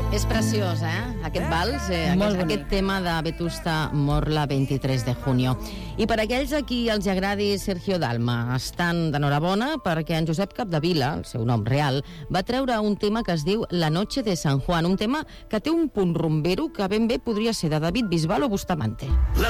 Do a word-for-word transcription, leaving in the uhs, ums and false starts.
És preciós, eh? Aquest vals, eh? aquest, aquest tema de Vetusta Morla, vint-i-tres de junio. I per aquells a qui els agradi Sergio Dalma, estan d'enhorabona perquè en Josep Capdevila, el seu nom real, va treure un tema que es diu La noche de San Juan, un tema que té un punt rumbero que ben bé podria ser de David Bisbal o Bustamante.